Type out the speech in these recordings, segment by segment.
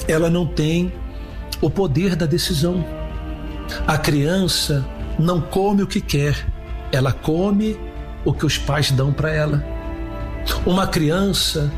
ela não tem o poder da decisão. A criança não come o que quer, ela come o que os pais dão para ela. Uma criança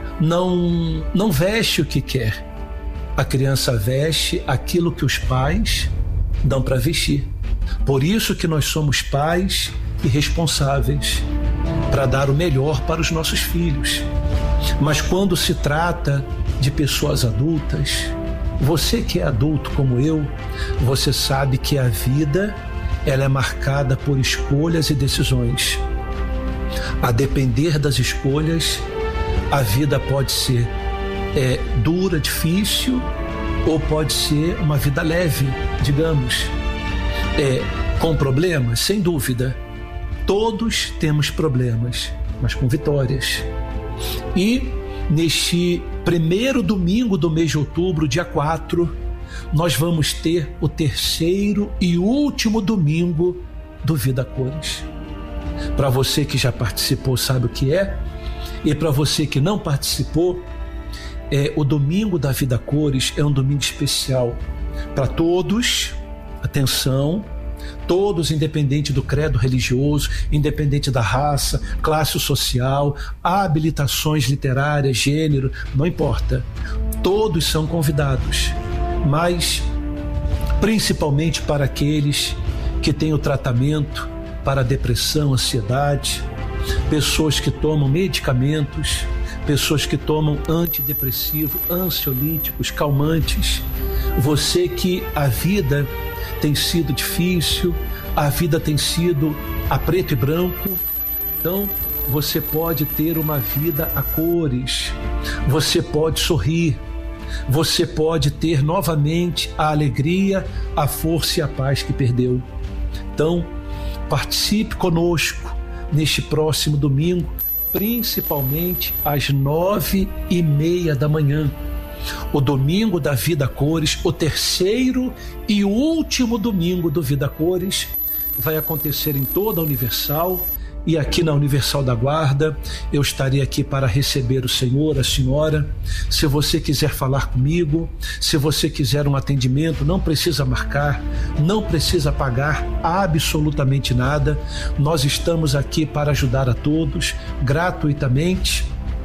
não veste o que quer, a criança veste aquilo que os pais dão para vestir. Por isso que nós somos pais e responsáveis para dar o melhor para os nossos filhos. Mas quando se trata de pessoas adultas, você que é adulto como eu, você sabe que a vida ela é marcada por escolhas e decisões. A depender das escolhas, a vida pode ser dura, difícil, ou pode ser uma vida leve, digamos. Com problemas, sem dúvida. Todos temos problemas, mas com vitórias. E neste primeiro domingo do mês de outubro, dia 4, nós vamos ter o terceiro e último domingo do Vida Cores. Para você que já participou sabe o que é, e para você que não participou, o domingo da Vida Cores é um domingo especial para todos. Atenção, todos, independente do credo religioso, independente da raça, classe social, habilitações literárias, gênero, não importa. Todos são convidados, mas principalmente para aqueles que têm o tratamento para depressão, ansiedade, pessoas que tomam medicamentos, pessoas que tomam antidepressivo, ansiolíticos, calmantes. Você que a vida tem sido difícil, a vida tem sido a preto e branco, então você pode ter uma vida a cores, você pode sorrir, você pode ter novamente a alegria, a força e a paz que perdeu. Então, participe conosco neste próximo domingo, principalmente às 9h30 da manhã. O domingo da Vida Cores, o terceiro e último domingo do Vida Cores, vai acontecer em toda a Universal. E aqui na Universal da Guarda, eu estarei aqui para receber o senhor, a senhora. Se você quiser falar comigo, se você quiser um atendimento, não precisa marcar, não precisa pagar absolutamente nada. Nós estamos aqui para ajudar a todos, gratuitamente.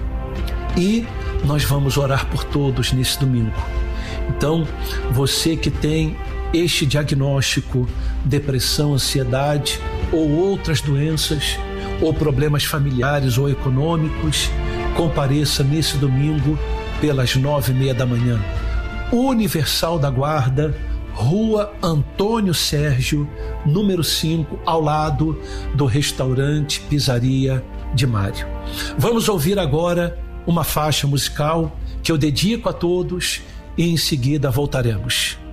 E nós vamos orar por todos nesse domingo. Então, você que tem este diagnóstico, depressão, ansiedade ou outras doenças, ou problemas familiares ou econômicos, compareça nesse domingo pelas 9h30 da manhã. Universal da Guarda, Rua Antônio Sérgio, número 5, ao lado do restaurante Pizzaria de Mário. Vamos ouvir agora uma faixa musical que eu dedico a todos e em seguida voltaremos.